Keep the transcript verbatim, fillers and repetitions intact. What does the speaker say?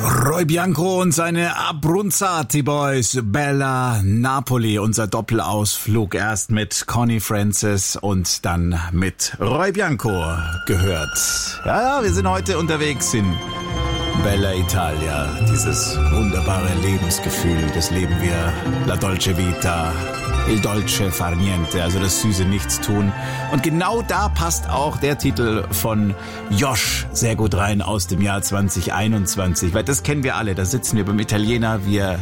Roy Bianco und seine Abruzzati Boys, Bella Napoli, unser Doppelausflug erst mit Connie Francis und dann mit Roy Bianco gehört. Ja, ja, wir sind heute unterwegs in Bella Italia, dieses wunderbare Lebensgefühl, das leben wir, la dolce vita, il dolce far niente, also das süße Nichtstun. Und genau da passt auch der Titel von Josh sehr gut rein aus dem Jahr zwanzig einundzwanzig, weil das kennen wir alle, da sitzen wir beim Italiener, wir